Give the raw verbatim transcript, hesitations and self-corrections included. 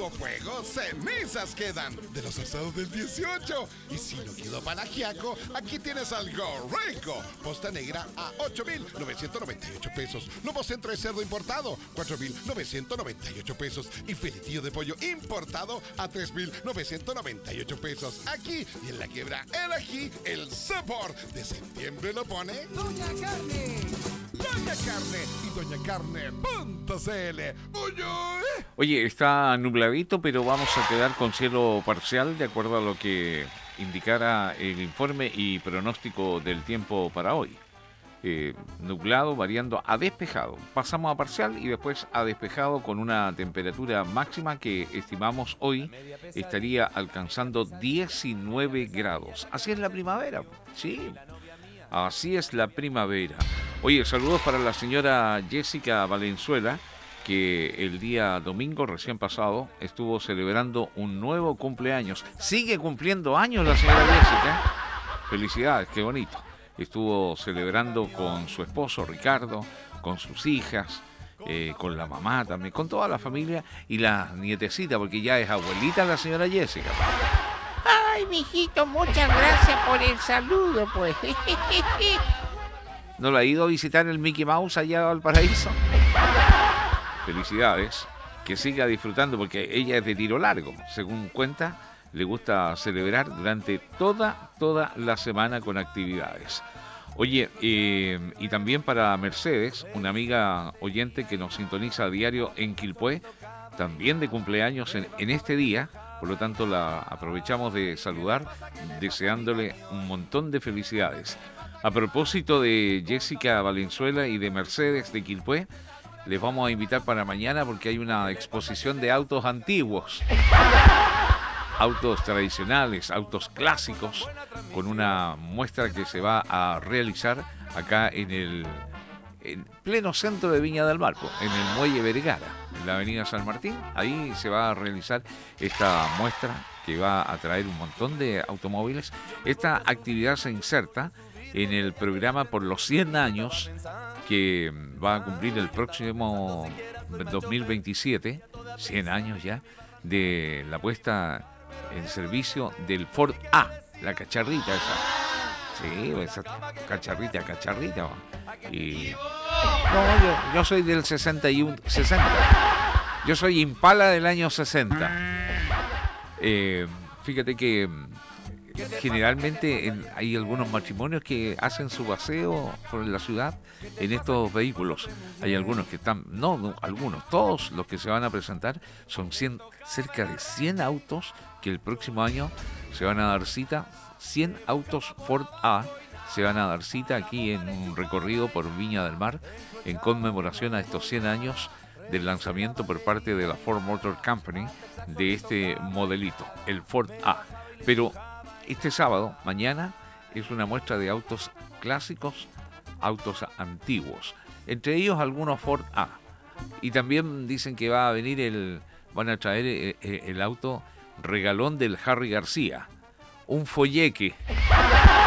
como fuego, cenizas quedan de los asados del dieciocho. Y si no quedó para ajiaco, aquí tienes algo rico. Posta negra a ocho mil novecientos noventa y ocho pesos. Lomo centro de cerdo importado, cuatro mil novecientos noventa y ocho pesos. Y filetillo de pollo importado a tres mil novecientos noventa y ocho pesos. Aquí y en la quiebra el ají, el sabor de septiembre lo pone Doña Carne. Doña Carne y doña carne punto c l. Oye, está nubladito, pero vamos a quedar con cielo parcial de acuerdo a lo que indicara el informe y pronóstico del tiempo para hoy. Eh, nublado variando a despejado. Pasamos a parcial y después a despejado con una temperatura máxima que estimamos hoy estaría alcanzando diecinueve grados. Así es la primavera, sí. Así es la primavera. Oye, saludos para la señora Jessica Valenzuela, que el día domingo recién pasado estuvo celebrando un nuevo cumpleaños. Sigue cumpliendo años la señora Jessica. Felicidades, qué bonito. Estuvo celebrando con su esposo Ricardo, con sus hijas, eh, con la mamá también, con toda la familia y la nietecita, porque ya es abuelita la señora Jessica. Ay, mijito, muchas gracias por el saludo, pues. ¿No la ha ido a visitar el Mickey Mouse allá a Valparaíso? Felicidades, que siga disfrutando, porque ella es de tiro largo, según cuenta. Le gusta celebrar durante toda, toda la semana con actividades. Oye, eh, y también para Mercedes, una amiga oyente que nos sintoniza a diario en Quilpué, también de cumpleaños en, en este día, por lo tanto la aprovechamos de saludar, deseándole un montón de felicidades. A propósito de Jessica Valenzuela y de Mercedes de Quilpué, les vamos a invitar para mañana porque hay una exposición de autos antiguos. Autos tradicionales, autos clásicos, con una muestra que se va a realizar acá en el en pleno centro de Viña del Mar, en el Muelle Vergara, en la avenida San Martín. Ahí se va a realizar esta muestra que va a traer un montón de automóviles. Esta actividad se inserta en el programa por los cien años que va a cumplir el próximo dos mil veintisiete, cien años ya, de la puesta en servicio del Ford A, la cacharrita esa. Sí, esa cacharrita, cacharrita. Y no, yo, yo soy del sesenta y uno, sesenta. Yo soy Impala del año sesenta. Eh, fíjate que generalmente en, hay algunos matrimonios que hacen su paseo por la ciudad en estos vehículos. Hay algunos que están, no, no algunos, todos los que se van a presentar son cien, cerca de cien autos que el próximo año se van a dar cita. cien autos Ford A se van a dar cita aquí en un recorrido por Viña del Mar en conmemoración a estos cien años del lanzamiento por parte de la Ford Motor Company de este modelito, el Ford A. Pero este sábado, mañana, es una muestra de autos clásicos, autos antiguos, entre ellos algunos Ford A. Y también dicen que va a venir el, van a traer el, el auto regalón del Harry García, un folleque.